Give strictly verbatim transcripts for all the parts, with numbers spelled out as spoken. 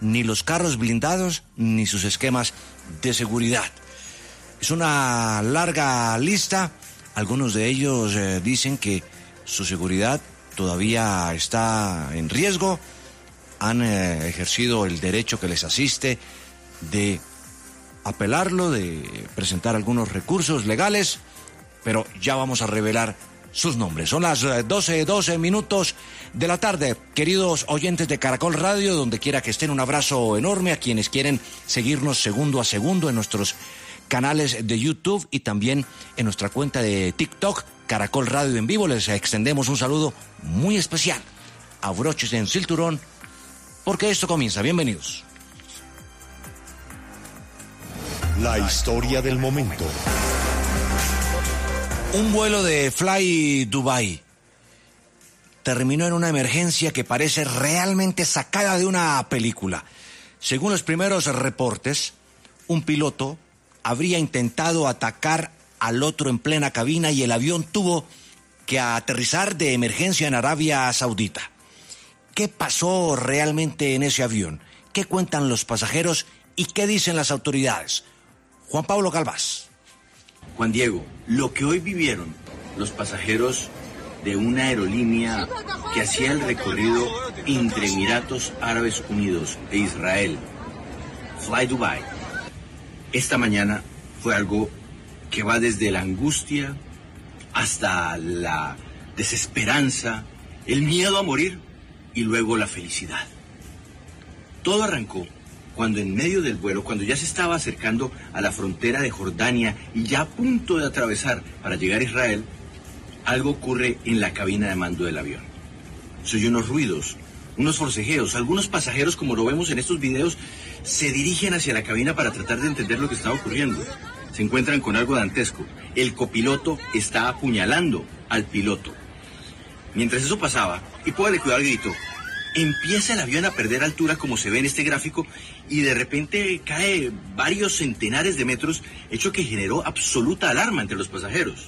ni los carros blindados, ni sus esquemas de seguridad. Es una larga lista. Algunos de ellos eh, dicen que su seguridad todavía está en riesgo. Han eh, ejercido el derecho que les asiste de apelarlo, de presentar algunos recursos legales, pero ya vamos a revelar sus nombres. Son las doce, doce minutos de la tarde. Queridos oyentes de Caracol Radio, donde quiera que estén, un abrazo enorme a quienes quieren seguirnos segundo a segundo en nuestros canales de YouTube y también en nuestra cuenta de TikTok, Caracol Radio en vivo. Les extendemos un saludo muy especial. Abróchense en cinturón, porque esto comienza. Bienvenidos. La historia del momento. Un vuelo de Fly Dubai terminó en una emergencia que parece realmente sacada de una película. Según los primeros reportes, un piloto habría intentado atacar al otro en plena cabina y el avión tuvo que aterrizar de emergencia en Arabia Saudita. ¿Qué pasó realmente en ese avión? ¿Qué cuentan los pasajeros y qué dicen las autoridades? Juan Pablo Galvás. Juan Diego, lo que hoy vivieron los pasajeros de una aerolínea que hacía el recorrido entre Emiratos Árabes Unidos e Israel, Fly Dubai, esta mañana fue algo que va desde la angustia hasta la desesperanza, el miedo a morir y luego la felicidad. Todo arrancó cuando en medio del vuelo, cuando ya se estaba acercando a la frontera de Jordania y ya a punto de atravesar para llegar a Israel, algo ocurre en la cabina de mando del avión. Se oyen unos ruidos, unos forcejeos. Algunos pasajeros, como lo vemos en estos videos, se dirigen hacia la cabina para tratar de entender lo que está ocurriendo. Se encuentran con algo dantesco. El copiloto está apuñalando al piloto. Mientras eso pasaba, y póngale cuidado al grito, empieza el avión a perder altura, como se ve en este gráfico, y de repente cae varios centenares de metros, hecho que generó absoluta alarma entre los pasajeros.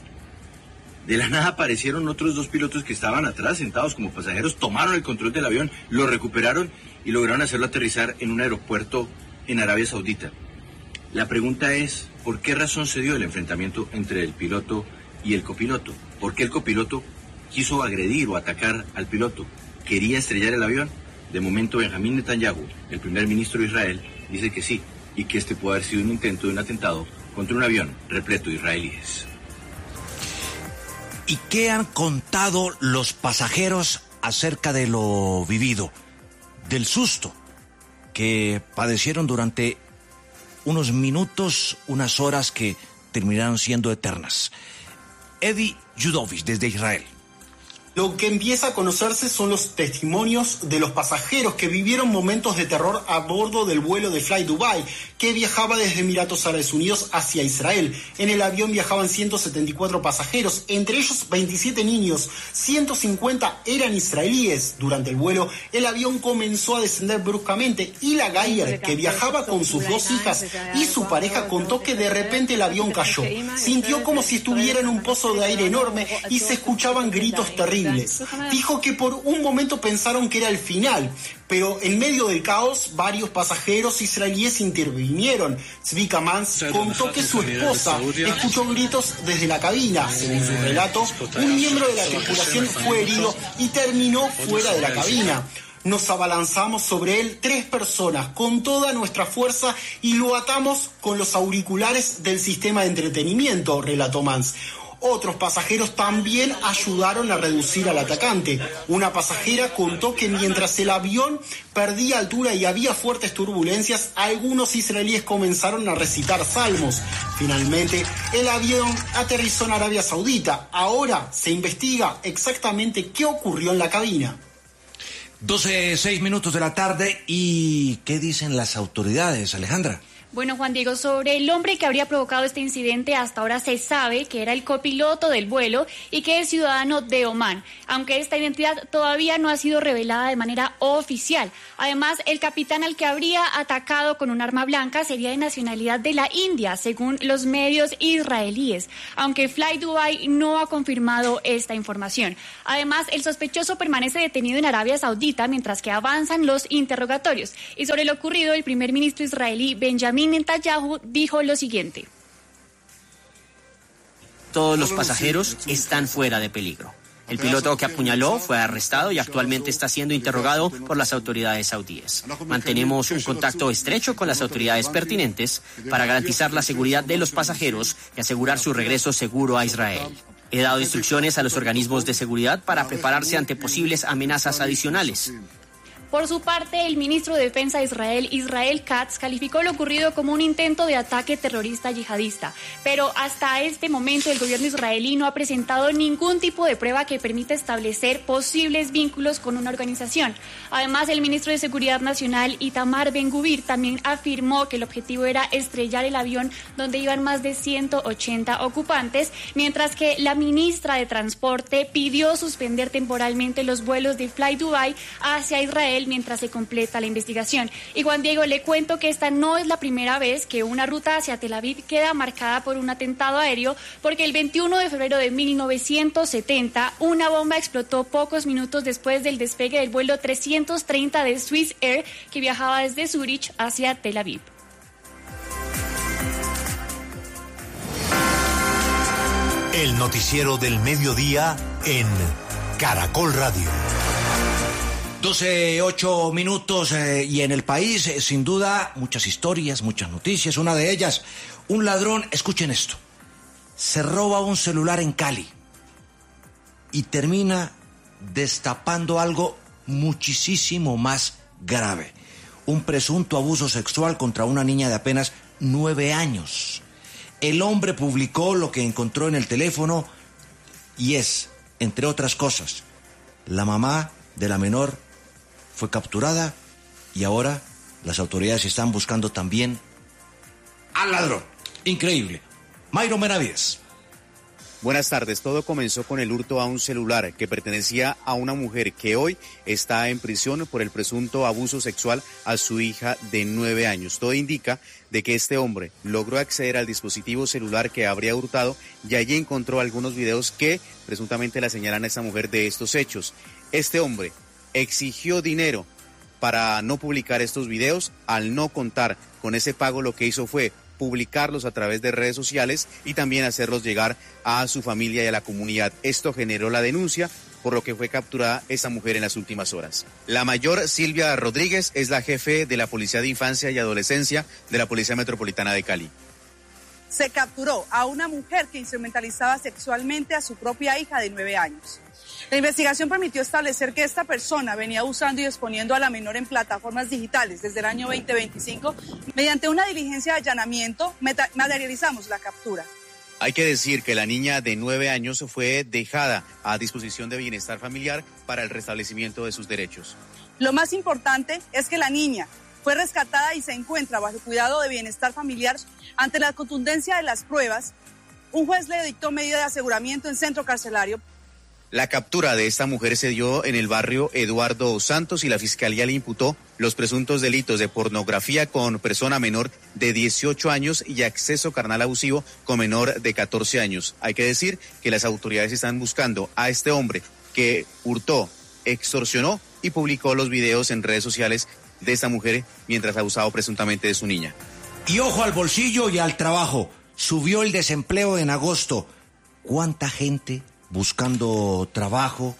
De la nada aparecieron otros dos pilotos que estaban atrás, sentados como pasajeros, tomaron el control del avión, lo recuperaron y lograron hacerlo aterrizar en un aeropuerto en Arabia Saudita. La pregunta es, ¿por qué razón se dio el enfrentamiento entre el piloto y el copiloto? ¿Por qué el copiloto quiso agredir o atacar al piloto? ¿Quería estrellar el avión? De momento, Benjamín Netanyahu, el primer ministro de Israel, dice que sí, y que este puede haber sido un intento de un atentado contra un avión repleto de israelíes. ¿Y qué han contado los pasajeros acerca de lo vivido, del susto que padecieron durante unos minutos, unas horas que terminaron siendo eternas? Eddie Judovich, desde Israel. Lo que empieza a conocerse son los testimonios de los pasajeros que vivieron momentos de terror a bordo del vuelo de Fly Dubai, que viajaba desde Emiratos Árabes Unidos hacia Israel. En el avión viajaban ciento setenta y cuatro pasajeros, entre ellos veintisiete niños, ciento cincuenta eran israelíes. Durante el vuelo, el avión comenzó a descender bruscamente y la Gayer, que viajaba con sus dos hijas y su pareja, contó que de repente el avión cayó. Sintió como si estuviera en un pozo de aire enorme y se escuchaban gritos terribles. Dijo que por un momento pensaron que era el final, pero en medio del caos varios pasajeros israelíes intervinieron. Zvika Mans contó que su esposa escuchó gritos desde la cabina. Según su relato, un miembro de la tripulación fue herido y terminó fuera de la cabina. Nos abalanzamos sobre él tres personas con toda nuestra fuerza y lo atamos con los auriculares del sistema de entretenimiento, relató Mans. Otros pasajeros también ayudaron a reducir al atacante. Una pasajera contó que mientras el avión perdía altura y había fuertes turbulencias, algunos israelíes comenzaron a recitar salmos. Finalmente, el avión aterrizó en Arabia Saudita. Ahora se investiga exactamente qué ocurrió en la cabina. doce, seis minutos de la tarde. ¿Y qué dicen las autoridades, Alejandra? Bueno, Juan Diego, sobre el hombre que habría provocado este incidente, hasta ahora se sabe que era el copiloto del vuelo y que es ciudadano de Omán, aunque esta identidad todavía no ha sido revelada de manera oficial. Además, el capitán al que habría atacado con un arma blanca sería de nacionalidad de la India, según los medios israelíes, aunque Fly Dubai no ha confirmado esta información. Además, el sospechoso permanece detenido en Arabia Saudita mientras que avanzan los interrogatorios. Y sobre lo ocurrido, el primer ministro israelí Benjamin Netanyahu dijo lo siguiente: todos los pasajeros están fuera de peligro. El piloto que apuñaló fue arrestado y actualmente está siendo interrogado por las autoridades saudíes. Mantenemos un contacto estrecho con las autoridades pertinentes para garantizar la seguridad de los pasajeros y asegurar su regreso seguro a Israel. He dado instrucciones a los organismos de seguridad para prepararse ante posibles amenazas adicionales. Por su parte, el ministro de Defensa de Israel, Israel Katz, calificó lo ocurrido como un intento de ataque terrorista yihadista. Pero hasta este momento el gobierno israelí no ha presentado ningún tipo de prueba que permita establecer posibles vínculos con una organización. Además, el ministro de Seguridad Nacional, Itamar Ben-Gvir, también afirmó que el objetivo era estrellar el avión donde iban más de ciento ochenta ocupantes, mientras que la ministra de Transporte pidió suspender temporalmente los vuelos de Fly Dubai hacia Israel mientras se completa la investigación. Y Juan Diego, le cuento que esta no es la primera vez que una ruta hacia Tel Aviv queda marcada por un atentado aéreo, porque el veintiuno de febrero de mil novecientos setenta una bomba explotó pocos minutos después del despegue del vuelo trescientos treinta de Swiss Air que viajaba desde Zúrich hacia Tel Aviv. El noticiero del mediodía en Caracol Radio. doce, ocho minutos eh, y en el país, eh, sin duda, muchas historias, muchas noticias. Una de ellas, un ladrón, escuchen esto, se roba un celular en Cali y termina destapando algo muchísimo más grave. Un presunto abuso sexual contra una niña de apenas nueve años. El hombre publicó lo que encontró en el teléfono y es, entre otras cosas, la mamá de la menor fue capturada y ahora las autoridades están buscando también al ladrón. Increíble. Mayro Benavides. Buenas tardes. Todo comenzó con el hurto a un celular que pertenecía a una mujer que hoy está en prisión por el presunto abuso sexual a su hija de nueve años. Todo indica de que este hombre logró acceder al dispositivo celular que habría hurtado y allí encontró algunos videos que presuntamente la señalan a esta mujer de estos hechos. Este hombre exigió dinero para no publicar estos videos. Al no contar con ese pago, lo que hizo fue publicarlos a través de redes sociales y también hacerlos llegar a su familia y a la comunidad. Esto generó la denuncia, por lo que fue capturada esta mujer en las últimas horas. La mayor, Silvia Rodríguez, es la jefe de la Policía de Infancia y Adolescencia de la Policía Metropolitana de Cali. Se capturó a una mujer que instrumentalizaba sexualmente a su propia hija de nueve años. La investigación permitió establecer que esta persona venía usando y exponiendo a la menor en plataformas digitales desde el año veinte veinticinco. Mediante una diligencia de allanamiento, materializamos la captura. Hay que decir que la niña de nueve años fue dejada a disposición de Bienestar Familiar para el restablecimiento de sus derechos. Lo más importante es que la niña fue rescatada y se encuentra bajo cuidado de Bienestar Familiar. Ante la contundencia de las pruebas, un juez le dictó medida de aseguramiento en centro carcelario. La captura de esta mujer se dio en el barrio Eduardo Santos y la Fiscalía le imputó los presuntos delitos de pornografía con persona menor de dieciocho años y acceso carnal abusivo con menor de catorce años. Hay que decir que las autoridades están buscando a este hombre que hurtó, extorsionó y publicó los videos en redes sociales de esta mujer mientras abusaba presuntamente de su niña. Y ojo al bolsillo y al trabajo. Subió el desempleo en agosto. ¿Cuánta gente buscando trabajo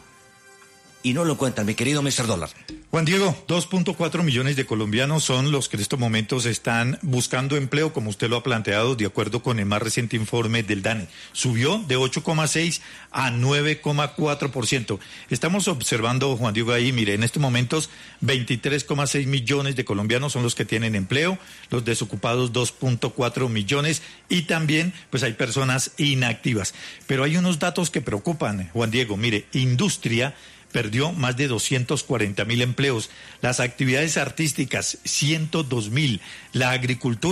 y no lo encuentran, mi querido mister Dólar? Juan Diego, dos punto cuatro millones de colombianos son los que en estos momentos están buscando empleo, como usted lo ha planteado, de acuerdo con el más reciente informe del DANE. Subió de ocho coma seis a nueve coma cuatro por ciento. Estamos observando, Juan Diego, ahí, mire, en estos momentos veintitrés coma seis millones de colombianos son los que tienen empleo, los desocupados dos punto cuatro millones y también pues hay personas inactivas. Pero hay unos datos que preocupan, Juan Diego. Mire, industria perdió más de doscientos cuarenta mil empleos, las actividades artísticas ciento dos mil, la agricultura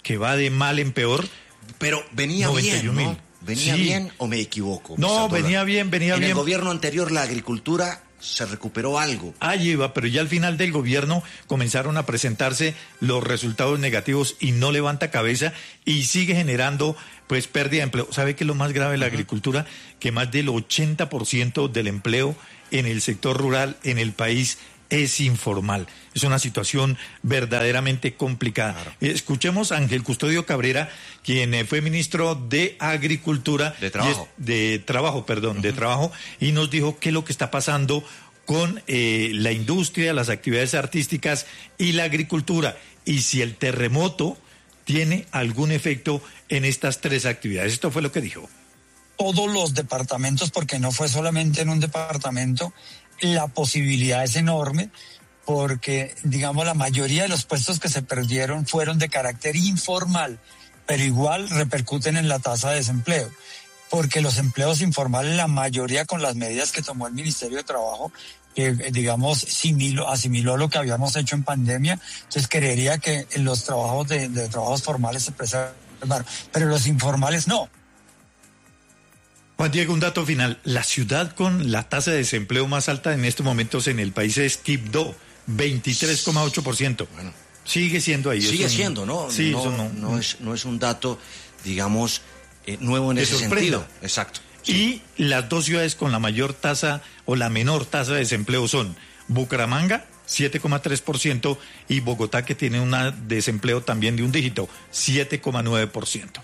que va de mal en peor. Pero venía bien, ¿no? ¿Venía sí. bien o me equivoco? No, venía bien, venía en bien. En el gobierno anterior la agricultura se recuperó algo. Ahí iba, pero ya al final del gobierno comenzaron a presentarse los resultados negativos y no levanta cabeza y sigue generando pues pérdida de empleo. ¿Sabe qué es lo más grave de la uh-huh. agricultura? Que más del ochenta por ciento del empleo en el sector rural en el país es informal. Es una situación verdaderamente complicada. Claro. Escuchemos a Ángel Custodio Cabrera, quien fue ministro de Agricultura. De Trabajo. Y es, de Trabajo, perdón, uh-huh. de Trabajo, y nos dijo qué es lo que está pasando con eh, la industria, las actividades artísticas y la agricultura, y si el terremoto tiene algún efecto en estas tres actividades. Esto fue lo que dijo. Todos los departamentos, porque no fue solamente en un departamento, la posibilidad es enorme porque, digamos, la mayoría de los puestos que se perdieron fueron de carácter informal, pero igual repercuten en la tasa de desempleo, porque los empleos informales, la mayoría con las medidas que tomó el Ministerio de Trabajo, que, digamos, asimiló, asimiló lo que habíamos hecho en pandemia, entonces creería que los trabajos de, de trabajos formales se preservaron, pero los informales no. Juan Diego, un dato final. La ciudad con la tasa de desempleo más alta en estos momentos en el país es Quibdó, veintitrés coma ocho por ciento. Bueno, sigue siendo ahí. Sigue un, siendo, ¿no? Sí, no, eso no, no, es, no es un dato, digamos, eh, nuevo en ese sentido. Exacto. Sí. Y las dos ciudades con la mayor tasa o la menor tasa de desempleo son Bucaramanga, siete coma tres por ciento, y Bogotá, que tiene un desempleo también de un dígito, siete coma nueve por ciento.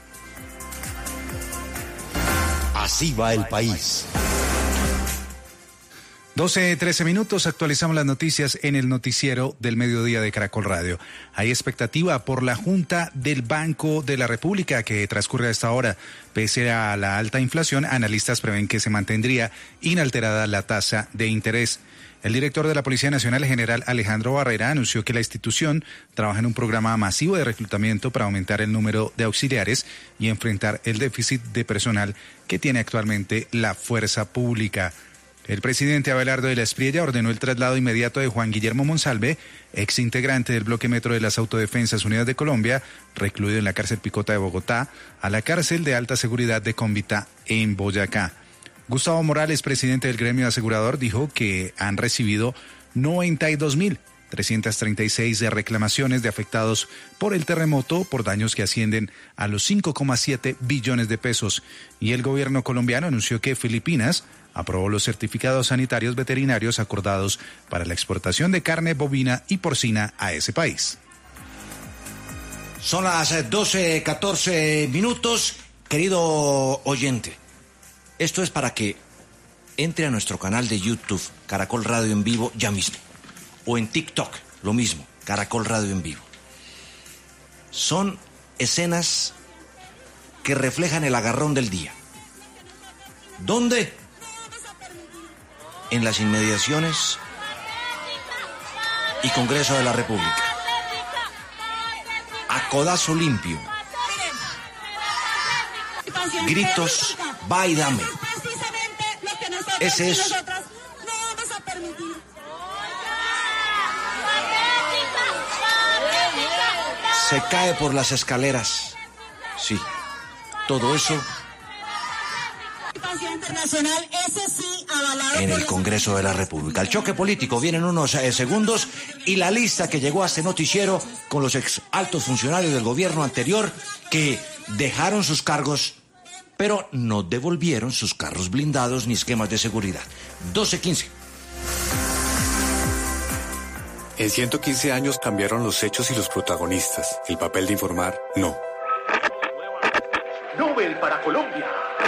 Así va el país. doce, trece minutos, actualizamos las noticias en el noticiero del mediodía de Caracol Radio. Hay expectativa por la Junta del Banco de la República que transcurre a esta hora. Pese a la alta inflación, analistas prevén que se mantendría inalterada la tasa de interés. El director de la Policía Nacional, general Alejandro Barrera, anunció que la institución trabaja en un programa masivo de reclutamiento para aumentar el número de auxiliares y enfrentar el déficit de personal que tiene actualmente la fuerza pública. El presidente Abelardo de la Espriella ordenó el traslado inmediato de Juan Guillermo Monsalve, ex integrante del bloque metro de las Autodefensas Unidas de Colombia, recluido en la cárcel Picota de Bogotá, a la cárcel de alta seguridad de Cómbita en Boyacá. Gustavo Morales, presidente del gremio asegurador, dijo que han recibido noventa y dos mil trescientas treinta y seis reclamaciones de afectados por el terremoto por daños que ascienden a los cinco coma siete billones de pesos. Y el gobierno colombiano anunció que Filipinas aprobó los certificados sanitarios veterinarios acordados para la exportación de carne bovina y porcina a ese país. Son las doce, catorce minutos, querido oyente. Esto es para que entre a nuestro canal de YouTube, Caracol Radio en Vivo, ya mismo. O en TikTok, lo mismo, Caracol Radio en Vivo. Son escenas que reflejan el agarrón del día. ¿Dónde? En las inmediaciones y Congreso de la República. A codazo limpio. Gritos, va y dame. Ese es. Se cae por las escaleras. Sí, todo eso en el Congreso de la República. El choque político viene en unos eh, segundos y la lista que llegó a este noticiero con los ex altos funcionarios del gobierno anterior que dejaron sus cargos, pero no devolvieron sus carros blindados ni esquemas de seguridad. doce quince. En ciento quince años cambiaron los hechos y los protagonistas. El papel de informar, no. Nobel para Colombia.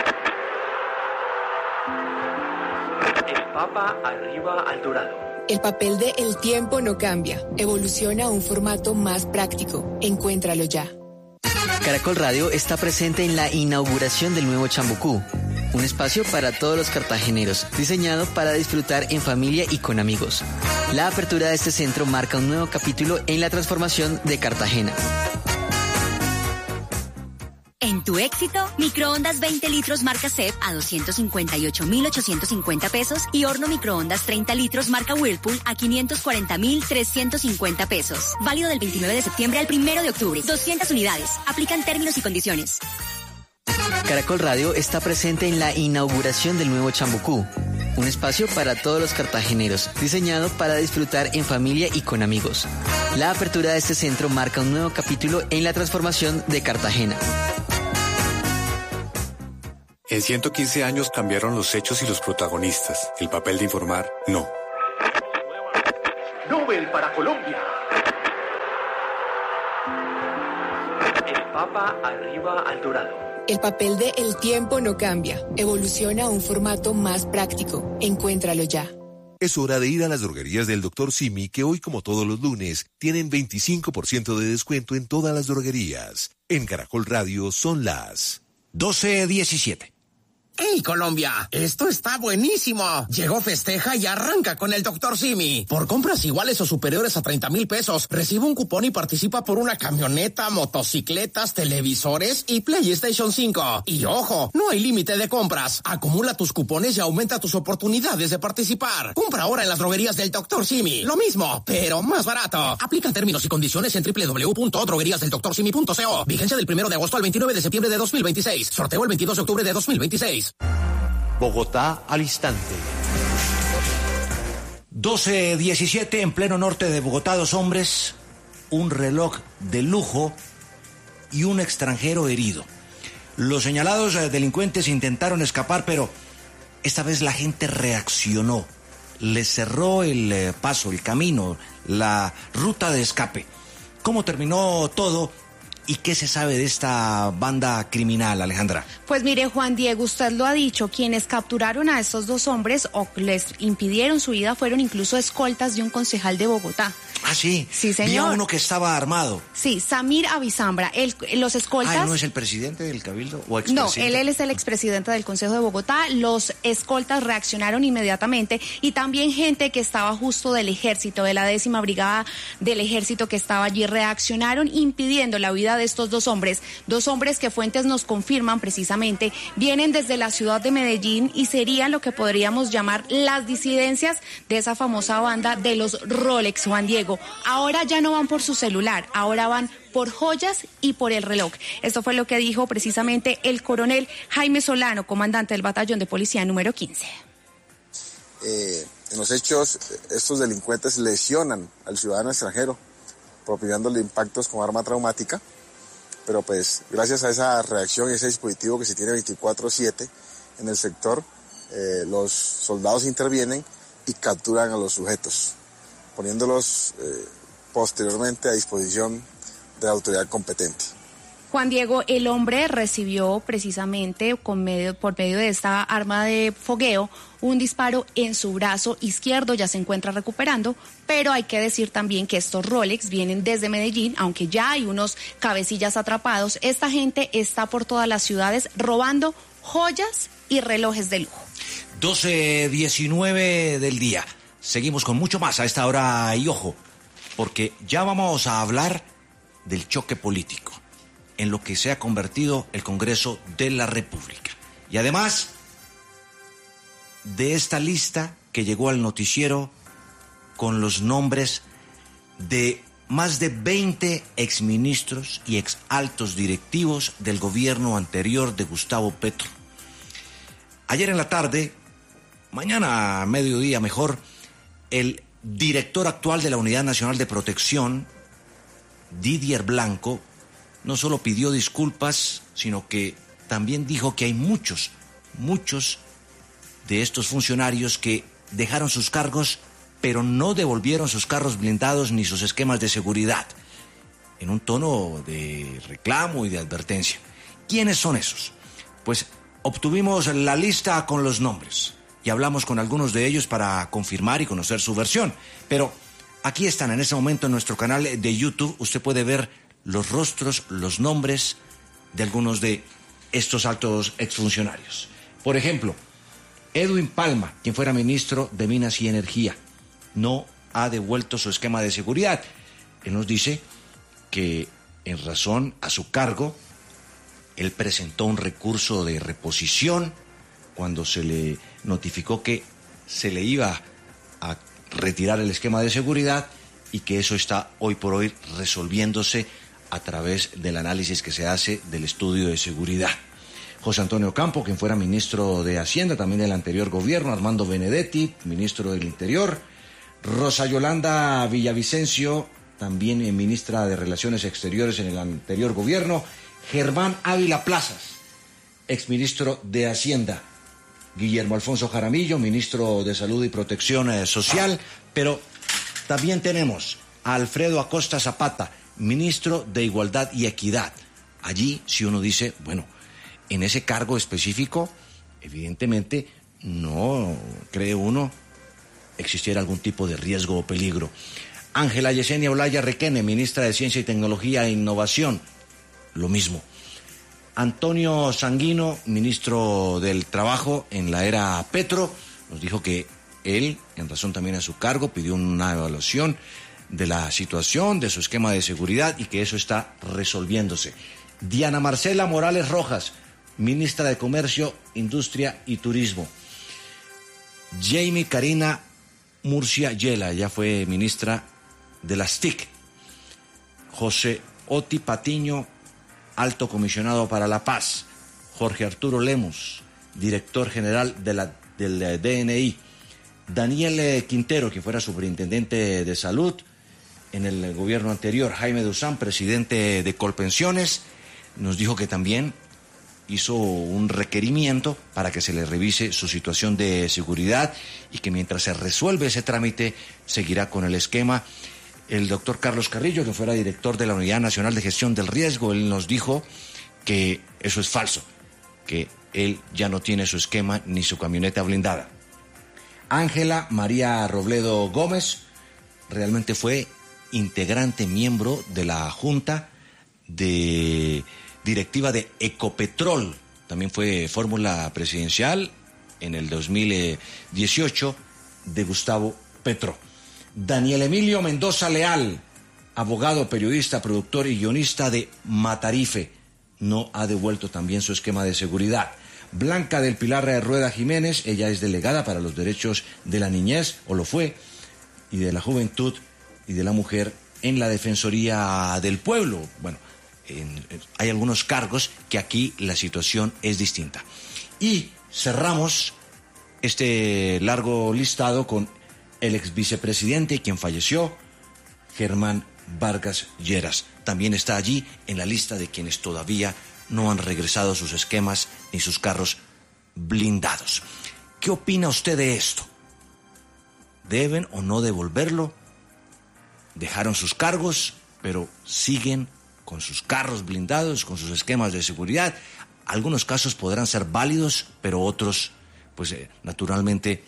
El Papa arriba al dorado. El papel de El Tiempo no cambia. Evoluciona a un formato más práctico. Encuéntralo ya. Caracol Radio está presente en la inauguración del nuevo Chambucú, un espacio para todos los cartageneros, diseñado para disfrutar en familia y con amigos. La apertura de este centro marca un nuevo capítulo en la transformación de Cartagena. En tu éxito, microondas veinte litros marca C E P a doscientos cincuenta y ocho mil ochocientos cincuenta pesos y horno microondas treinta litros marca Whirlpool a quinientos cuarenta mil trescientos cincuenta pesos. Válido del veintinueve de septiembre al primero de octubre. doscientas unidades. Aplican términos y condiciones. Caracol Radio está presente en la inauguración del nuevo Chambucú, un espacio para todos los cartageneros, diseñado para disfrutar en familia y con amigos. La apertura de este centro marca un nuevo capítulo en la transformación de Cartagena. En ciento quince años cambiaron los hechos y los protagonistas. El papel de informar, no. Nobel para Colombia. El Papa arriba al dorado. El papel de El tiempo no cambia. Evoluciona a un formato más práctico. Encuéntralo ya. Es hora de ir a las droguerías del doctor Simi, que hoy, como todos los lunes, tienen veinticinco por ciento de descuento en todas las droguerías. En Caracol Radio son las doce diecisiete. ¡Hey, Colombia! ¡Esto está buenísimo! Llegó Festeja y arranca con el doctor Simi. Por compras iguales o superiores a treinta mil pesos, recibe un cupón y participa por una camioneta, motocicletas, televisores y PlayStation cinco. Y ojo, no hay límite de compras. Acumula tus cupones y aumenta tus oportunidades de participar. Compra ahora en las droguerías del doctor Simi. Lo mismo, pero más barato. Aplican términos y condiciones en doble u doble u doble u punto droguerías del doctor simi punto co. Vigencia del primero de agosto al veintinueve de septiembre de dos mil veintiséis. Sorteo el veintidós de octubre de dos mil veintiséis. Bogotá al instante. doce diecisiete en pleno norte de Bogotá, dos hombres, un reloj de lujo y un extranjero herido. Los señalados delincuentes intentaron escapar, pero esta vez la gente reaccionó. Les cerró el paso, el camino, la ruta de escape. ¿Cómo terminó todo? ¿Y qué se sabe de esta banda criminal, Alejandra? Pues mire, Juan Diego, usted lo ha dicho, quienes capturaron a estos dos hombres o les impidieron su vida fueron incluso escoltas de un concejal de Bogotá. Ah, sí. Sí, señor. Vi a uno que estaba armado. Sí, Samir Abisambra. El, los escoltas... Ah, ¿no es el presidente del Cabildo o No, él, él es el expresidente del Consejo de Bogotá. Los escoltas reaccionaron inmediatamente y también gente que estaba justo del ejército, de la décima brigada del ejército que estaba allí, reaccionaron impidiendo la huida de estos dos hombres. Dos hombres que fuentes nos confirman precisamente vienen desde la ciudad de Medellín y serían lo que podríamos llamar las disidencias de esa famosa banda de los Rolex, Juan Diego. Ahora ya no van por su celular, ahora van por joyas y por el reloj. Esto fue lo que dijo precisamente el coronel Jaime Solano, comandante del batallón de policía número quince. Eh, en los hechos, estos delincuentes lesionan al ciudadano extranjero, propiciándole impactos con arma traumática, pero pues gracias a esa reacción y ese dispositivo que se tiene veinticuatro siete en el sector, eh, los soldados intervienen y capturan a los sujetos, poniéndolos eh, posteriormente a disposición de la autoridad competente. Juan Diego, el hombre recibió precisamente con medio, por medio de esta arma de fogueo un disparo en su brazo izquierdo, ya se encuentra recuperando, pero hay que decir también que estos Rolex vienen desde Medellín, aunque ya hay unos cabecillas atrapados. Esta gente está por todas las ciudades robando joyas y relojes de lujo. doce diecinueve del día. Seguimos con mucho más a esta hora y ojo, porque ya vamos a hablar del choque político en lo que se ha convertido el Congreso de la República. Y además de esta lista que llegó al noticiero con los nombres de más de veinte exministros y exaltos directivos del gobierno anterior de Gustavo Petro. Ayer en la tarde, mañana a mediodía mejor, el director actual de la Unidad Nacional de Protección, Didier Blanco, no solo pidió disculpas, sino que también dijo que hay muchos, muchos de estos funcionarios que dejaron sus cargos, pero no devolvieron sus carros blindados ni sus esquemas de seguridad, en un tono de reclamo y de advertencia. ¿Quiénes son esos? Pues obtuvimos la lista con los nombres y hablamos con algunos de ellos para confirmar y conocer su versión. Pero aquí están en este momento en nuestro canal de YouTube. Usted puede ver los rostros, los nombres de algunos de estos altos exfuncionarios. Por ejemplo, Edwin Palma, quien fuera ministro de Minas y Energía, no ha devuelto su esquema de seguridad. Él nos dice que en razón a su cargo Él presentó un recurso de reposición cuando se le notificó que se le iba a retirar el esquema de seguridad y que eso está hoy por hoy resolviéndose a través del análisis que se hace del estudio de seguridad. José Antonio Campo, quien fuera ministro de Hacienda también del anterior gobierno, Armando Benedetti, ministro del Interior, Rosa Yolanda Villavicencio, también ministra de Relaciones Exteriores en el anterior gobierno, Germán Ávila Plazas, exministro de Hacienda, Guillermo Alfonso Jaramillo, ministro de Salud y Protección Social, pero también tenemos a Alfredo Acosta Zapata, ministro de Igualdad y Equidad. Allí, si uno dice, bueno, en ese cargo específico, evidentemente, no cree uno existiera algún tipo de riesgo o peligro. Ángela Yesenia Olaya Requene, ministra de Ciencia y Tecnología e Innovación, lo mismo. Antonio Sanguino, ministro del Trabajo en la era Petro, nos dijo que él, en razón también a su cargo, pidió una evaluación de la situación, de su esquema de seguridad y que eso está resolviéndose. Diana Marcela Morales Rojas, ministra de Comercio, Industria y Turismo. Jamie Karina Murcia Yela, ya fue ministra de las T I C. José Oti Patiño, alto comisionado para la paz. Jorge Arturo Lemos, director general de la, del D N I. Daniel Quintero, que fuera superintendente de salud en el gobierno anterior. Jaime Duzán, presidente de Colpensiones, nos dijo que también hizo un requerimiento para que se le revise su situación de seguridad y que mientras se resuelve ese trámite seguirá con el esquema. El doctor Carlos Carrillo, que fuera director de la Unidad Nacional de Gestión del Riesgo, él nos dijo que eso es falso, que él ya no tiene su esquema ni su camioneta blindada. Ángela María Robledo Gómez realmente fue integrante, miembro de la Junta de Directiva de Ecopetrol, también fue fórmula presidencial en el dos mil dieciocho de Gustavo Petro. Daniel Emilio Mendoza Leal, abogado, periodista, productor y guionista de Matarife, no ha devuelto también su esquema de seguridad. Blanca del Pilar Rueda Jiménez, ella es delegada para los derechos de la niñez, o lo fue, y de la juventud y de la mujer en la Defensoría del Pueblo. Bueno, en, en, hay algunos cargos que aquí la situación es distinta. Y cerramos este largo listado con el ex vicepresidente, quien falleció, Germán Vargas Lleras. También está allí en la lista de quienes todavía no han regresado sus esquemas ni sus carros blindados. ¿Qué opina usted de esto? ¿Deben o no devolverlo? Dejaron sus cargos, pero siguen con sus carros blindados, con sus esquemas de seguridad. Algunos casos podrán ser válidos, pero otros, pues eh, naturalmente,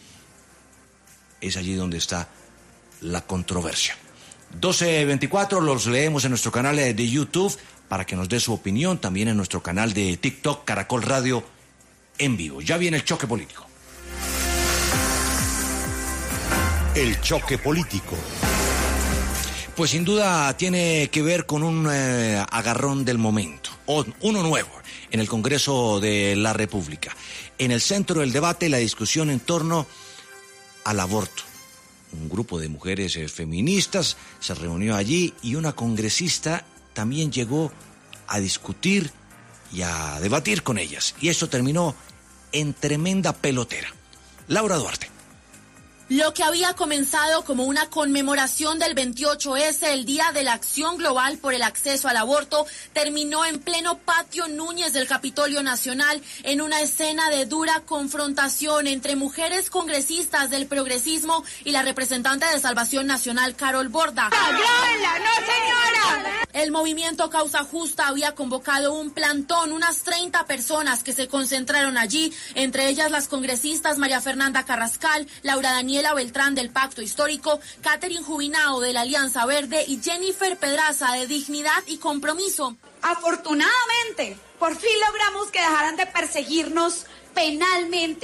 es allí donde está la controversia. doce veinticuatro, los leemos en nuestro canal de YouTube para que nos dé su opinión, también en nuestro canal de TikTok, Caracol Radio en vivo. Ya viene el choque político. El choque político. Pues sin duda tiene que ver con un eh, agarrón del momento, o uno nuevo, en el Congreso de la República. En el centro del debate, la discusión en torno al aborto. Un grupo de mujeres eh, feministas se reunió allí y una congresista también llegó a discutir y a debatir con ellas. Y esto terminó en tremenda pelotera. Laura Duarte. Lo que había comenzado como una conmemoración del veintiocho ese, el Día de la Acción Global por el Acceso al Aborto, terminó en pleno patio Núñez del Capitolio Nacional en una escena de dura confrontación entre mujeres congresistas del progresismo y la representante de Salvación Nacional, Carol Borda. ¡Grábenla, no señora! El movimiento Causa Justa había convocado un plantón, unas treinta personas que se concentraron allí, entre ellas las congresistas María Fernanda Carrascal, Laura Daniela Beltrán del Pacto Histórico, Catherine Jubinao de la Alianza Verde y Jennifer Pedraza de Dignidad y Compromiso. Afortunadamente, por fin logramos que dejaran de perseguirnos penalmente.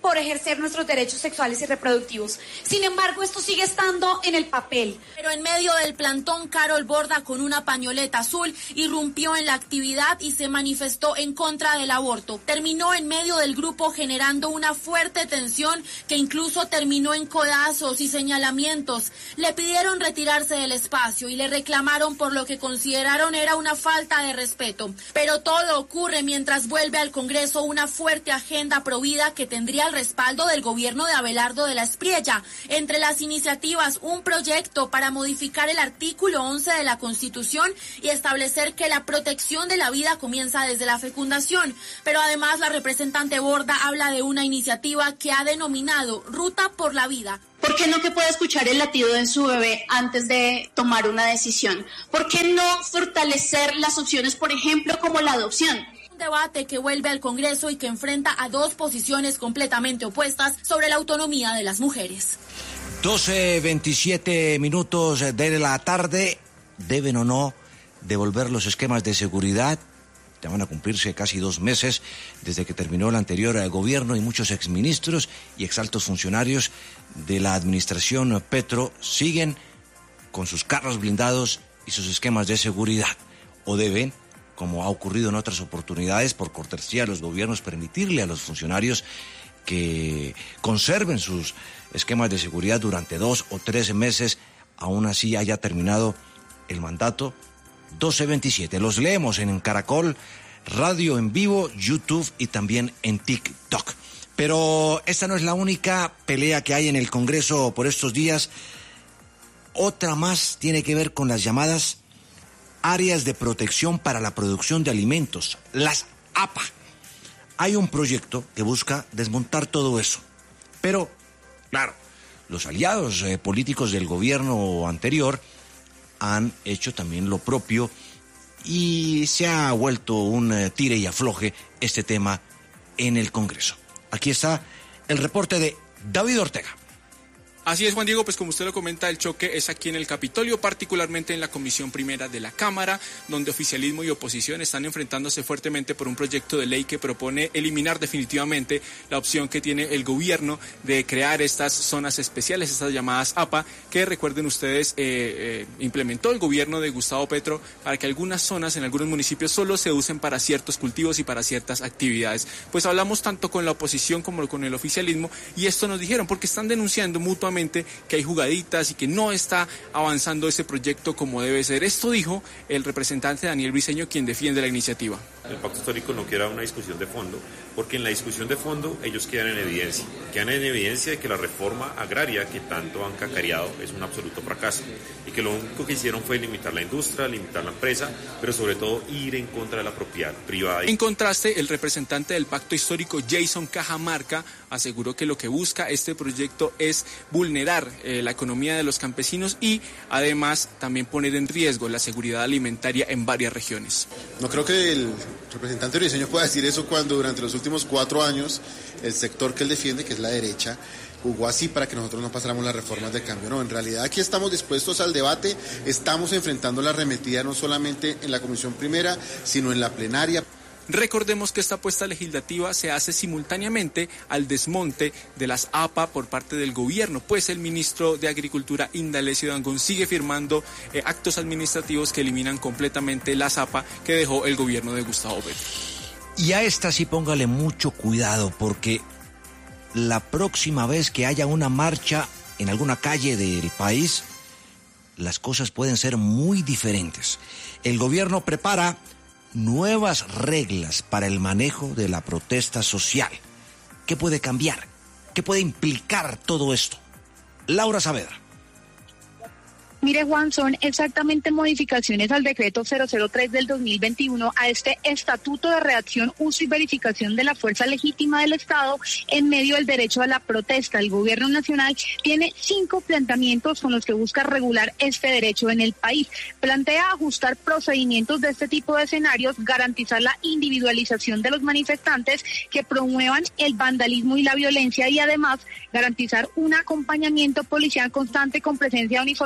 por ejercer nuestros derechos sexuales y reproductivos. Sin embargo, esto sigue estando en el papel. Pero en medio del plantón, Carol Borda, con una pañoleta azul, irrumpió en la actividad y se manifestó en contra del aborto. Terminó en medio del grupo generando una fuerte tensión que incluso terminó en codazos y señalamientos. Le pidieron retirarse del espacio y le reclamaron por lo que consideraron era una falta de respeto. Pero todo ocurre mientras vuelve al Congreso una fuerte agenda provida que tendría el respaldo del gobierno de Abelardo de la Espriella. Entre las iniciativas, un proyecto para modificar el artículo once de la Constitución y establecer que la protección de la vida comienza desde la fecundación. Pero además la representante Borda habla de una iniciativa que ha denominado Ruta por la Vida. ¿Por qué no que pueda escuchar el latido de su bebé antes de tomar una decisión? ¿Por qué no fortalecer las opciones, por ejemplo, como la adopción? Un debate que vuelve al Congreso y que enfrenta a dos posiciones completamente opuestas sobre la autonomía de las mujeres. doce veintisiete minutos de la tarde. ¿Deben o no devolver los esquemas de seguridad? Ya van a cumplirse casi dos meses desde que terminó el anterior gobierno y muchos exministros y exaltos funcionarios de la administración Petro siguen con sus carros blindados y sus esquemas de seguridad. ¿O deben, como ha ocurrido en otras oportunidades, por cortesía de los gobiernos, permitirle a los funcionarios que conserven sus esquemas de seguridad durante dos o tres meses, aún así haya terminado el mandato? doce veintisiete. Los leemos en Caracol Radio en vivo, YouTube y también en TikTok. Pero esta no es la única pelea que hay en el Congreso por estos días. Otra más tiene que ver con las llamadas áreas de protección para la producción de alimentos, las A P A. Hay un proyecto que busca desmontar todo eso. Pero, claro, los aliados eh, políticos del gobierno anterior han hecho también lo propio y se ha vuelto un eh, tire y afloje este tema en el Congreso. Aquí está el reporte de David Ortega. Así es, Juan Diego, pues como usted lo comenta, el choque es aquí en el Capitolio, particularmente en la Comisión Primera de la Cámara, donde oficialismo y oposición están enfrentándose fuertemente por un proyecto de ley que propone eliminar definitivamente la opción que tiene el gobierno de crear estas zonas especiales, estas llamadas A P A, que recuerden ustedes, eh, eh, implementó el gobierno de Gustavo Petro para que algunas zonas en algunos municipios solo se usen para ciertos cultivos y para ciertas actividades. Pues hablamos tanto con la oposición como con el oficialismo y esto nos dijeron porque están denunciando mutuamente que hay jugaditas y que no está avanzando ese proyecto como debe ser. Esto dijo el representante Daniel Briceño, quien defiende la iniciativa. El pacto histórico no quiere una discusión de fondo, porque en la discusión de fondo ellos quedan en evidencia, quedan en evidencia de que la reforma agraria que tanto han cacareado es un absoluto fracaso y que lo único que hicieron fue limitar la industria, limitar la empresa, pero sobre todo ir en contra de la propiedad privada. En contraste, el representante del pacto histórico, Jason Cajamarca, aseguró que lo que busca este proyecto es vulnerar eh, la economía de los campesinos y además también poner en riesgo la seguridad alimentaria en varias regiones. No creo que el representante Briceño pueda decir eso cuando durante los últimos cuatro años el sector que él defiende, que es la derecha, jugó así para que nosotros no pasáramos las reformas de cambio. No, en realidad aquí estamos dispuestos al debate, estamos enfrentando la arremetida no solamente en la Comisión Primera, sino en la plenaria. Recordemos que esta apuesta legislativa se hace simultáneamente al desmonte de las A P A por parte del gobierno, pues el ministro de Agricultura, Indalecio Dangond, sigue firmando eh, actos administrativos que eliminan completamente las A P A que dejó el gobierno de Gustavo Petro. Y a esta sí póngale mucho cuidado, porque la próxima vez que haya una marcha en alguna calle del país, las cosas pueden ser muy diferentes. El gobierno prepara nuevas reglas para el manejo de la protesta social. ¿Qué puede cambiar? ¿Qué puede implicar todo esto? Laura Saavedra. Mire, Juan, son exactamente modificaciones al decreto cero cero tres del dos mil veintiuno, a este Estatuto de Reacción, Uso y Verificación de la Fuerza Legítima del Estado en medio del derecho a la protesta. El Gobierno Nacional tiene cinco planteamientos con los que busca regular este derecho en el país. Plantea ajustar procedimientos de este tipo de escenarios, garantizar la individualización de los manifestantes que promuevan el vandalismo y la violencia y además garantizar un acompañamiento policial constante con presencia de uniformados,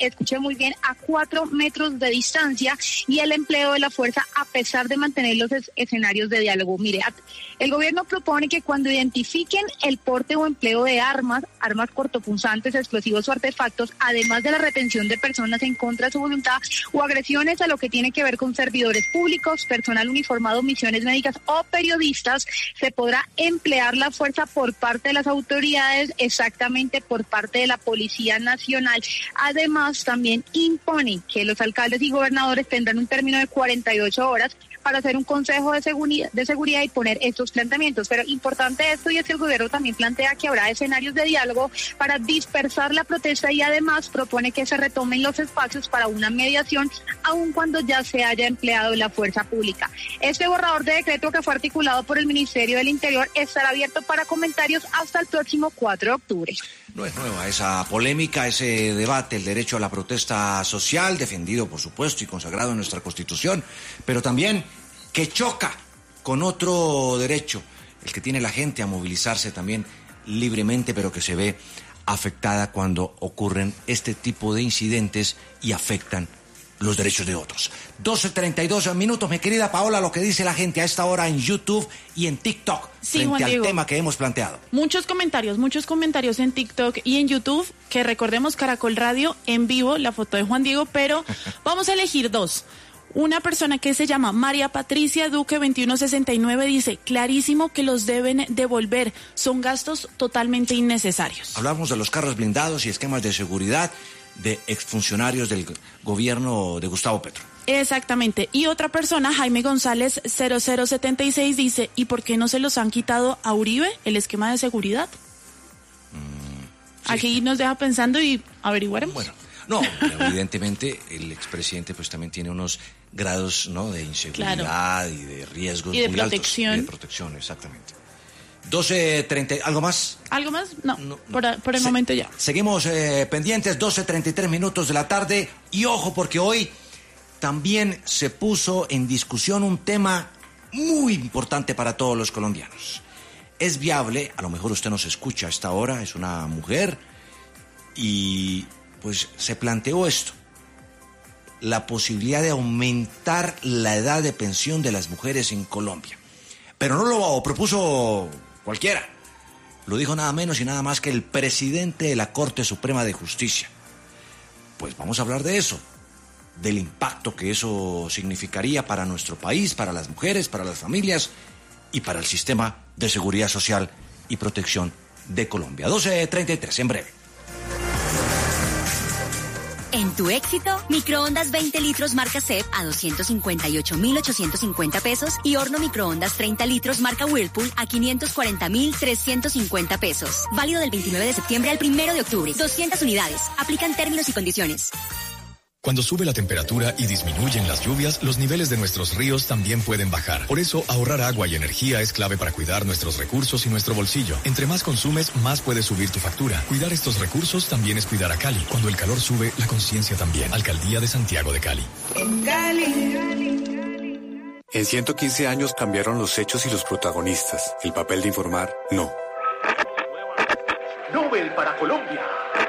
escuché muy bien, a cuatro metros de distancia y el empleo de la fuerza a pesar de mantener los es- escenarios de diálogo. Mire, el gobierno propone que cuando identifiquen el porte o empleo de armas, armas cortopunzantes, explosivos o artefactos, además de la retención de personas en contra de su voluntad o agresiones a lo que tiene que ver con servidores públicos, personal uniformado, misiones médicas o periodistas, se podrá emplear la fuerza por parte de las autoridades, exactamente por parte de la Policía Nacional. Además, también impone que los alcaldes y gobernadores tendrán un término de cuarenta y ocho horas para hacer un consejo de seguridad, de seguridad y poner estos planteamientos. Pero importante esto, y es que el gobierno también plantea que habrá escenarios de diálogo para dispersar la protesta y además propone que se retomen los espacios para una mediación, aun cuando ya se haya empleado la fuerza pública. Este borrador de decreto, que fue articulado por el Ministerio del Interior, estará abierto para comentarios hasta el próximo cuatro de octubre. No es nueva esa polémica, ese debate, el derecho a la protesta social, defendido por supuesto y consagrado en nuestra Constitución, pero también que choca con otro derecho, el que tiene la gente a movilizarse también libremente, pero que se ve afectada cuando ocurren este tipo de incidentes y afectan los derechos de otros. doce treinta y dos minutos, mi querida Paola, lo que dice la gente a esta hora en YouTube y en TikTok, sí, frente Juan al Diego. tema que hemos planteado. Muchos comentarios, muchos comentarios en TikTok y en YouTube, que recordemos Caracol Radio en vivo, la foto de Juan Diego, pero vamos a elegir dos. Una persona que se llama María Patricia Duque veintiuno sesenta y nueve dice, clarísimo que los deben devolver, son gastos totalmente innecesarios. Hablamos de los carros blindados y esquemas de seguridad de exfuncionarios del gobierno de Gustavo Petro. Exactamente. Y otra persona, Jaime González cero cero setenta y seis, dice, ¿y por qué no se los han quitado a Uribe el esquema de seguridad? Mm, sí. Aquí nos deja pensando y averiguaremos. Bueno, no, evidentemente el expresidente pues también tiene unos grados, ¿no?, de inseguridad, claro, y de riesgos y de muy protección. altos. Y de protección, exactamente. doce treinta, ¿algo más? ¿Algo más? No, no por, a, por el Se, momento ya. Seguimos eh, pendientes, doce treinta y tres minutos de la tarde. Y ojo, porque hoy también se puso en discusión un tema muy importante para todos los colombianos. Es viable, a lo mejor usted nos escucha a esta hora, es una mujer, y pues se planteó esto, la posibilidad de aumentar la edad de pensión de las mujeres en Colombia. Pero no lo propuso cualquiera, lo dijo nada menos y nada más que el presidente de la Corte Suprema de Justicia. Pues vamos a hablar de eso, del impacto que eso significaría para nuestro país, para las mujeres, para las familias y para el sistema de seguridad social y protección de Colombia. doce treinta y tres, en breve. En tu éxito, microondas veinte litros marca C E P a doscientos cincuenta y ocho mil ochocientos cincuenta pesos y horno microondas treinta litros marca Whirlpool a quinientos cuarenta mil trescientos cincuenta pesos. Válido del veintinueve de septiembre al primero de octubre. doscientas unidades. Aplican términos y condiciones. Cuando sube la temperatura y disminuyen las lluvias, los niveles de nuestros ríos también pueden bajar. Por eso, ahorrar agua y energía es clave para cuidar nuestros recursos y nuestro bolsillo. Entre más consumes, más puede subir tu factura. Cuidar estos recursos también es cuidar a Cali. Cuando el calor sube, la conciencia también. Alcaldía de Santiago de Cali. Cali. En ciento quince años cambiaron los hechos y los protagonistas. El papel de informar, no. Nobel para Colombia.